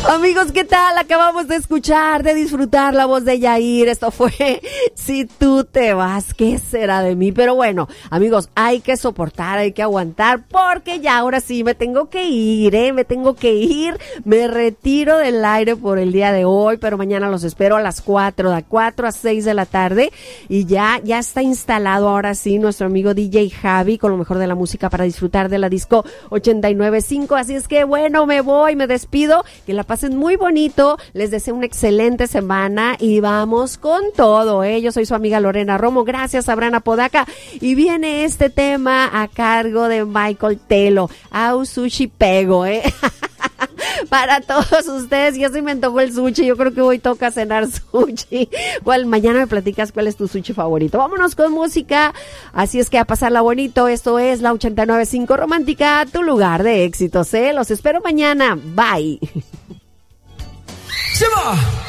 Amigos, ¿qué tal? Acabamos de escuchar, de disfrutar la voz de Yair. Esto fue Si tú te vas, ¿qué será de mí? Pero bueno, amigos, hay que soportar, hay que aguantar, porque ya ahora sí me tengo que ir, me tengo que ir. Me retiro del aire por el día de hoy, pero mañana los espero a las 4, de 4 a 6 de la tarde. Y ya está instalado ahora sí nuestro amigo DJ Javi con lo mejor de la música para disfrutar de la disco 89.5. Así es que bueno, me voy, me despido. Que la pasen muy bonito, les deseo una excelente semana y vamos con todo, Yo soy su amiga Lorena Romo, gracias a Abraham Apodaca, y viene este tema a cargo de Michael Telo, Au Sushi Pego, Para todos ustedes, ya se me antojó el sushi, yo creo que hoy toca cenar sushi. Mañana me platicas cuál es tu sushi favorito. Vámonos con música, así es que a pasarla bonito. Esto es la 89.5 Romántica, tu lugar de éxitos, Los espero mañana, bye. Se va.